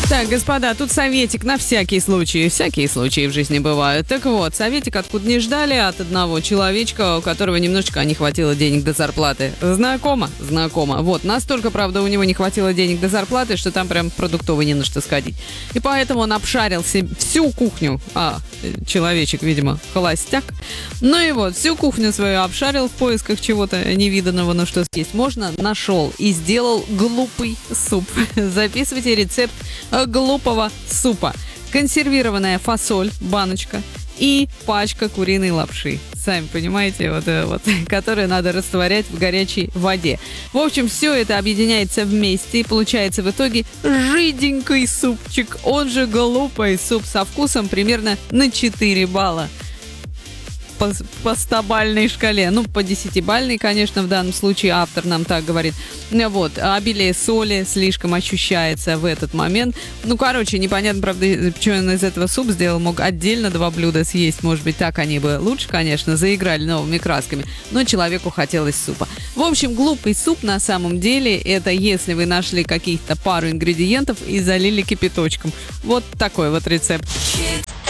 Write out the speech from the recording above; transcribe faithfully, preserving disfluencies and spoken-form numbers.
Так, господа, тут советик на всякий случай. Всякие случаи в жизни бывают. Так вот, советик откуда не ждали от одного человечка, у которого немножечко не хватило денег до зарплаты. Знакомо? Знакомо. Вот, настолько, правда, у него не хватило денег до зарплаты, что там прям продуктовый не на что сходить. И поэтому он обшарил себе всю кухню. А, человечек, видимо, холостяк. Ну и вот, всю кухню свою обшарил в поисках чего-то невиданного, но что съесть можно, нашел и сделал глупый суп. Записывайте рецепт глупого супа. Консервированная фасоль, баночка и пачка куриной лапши. Сами понимаете, вот, вот, которую надо растворять в горячей воде. В общем, все это объединяется вместе и получается в итоге жиденький супчик, он же глупый суп со вкусом примерно на четыре балла. По, по стобальной шкале. Ну, по десятибалльной, конечно, в данном случае автор нам так говорит. Вот. Обилие соли слишком ощущается в этот момент. Ну, короче, непонятно, правда, почему он из этого суп сделал. Мог отдельно два блюда съесть. Может быть, так они бы лучше, конечно, заиграли новыми красками. Но человеку хотелось супа. В общем, глупый суп на самом деле это если вы нашли каких-то пару ингредиентов и залили кипяточком. Вот такой вот рецепт.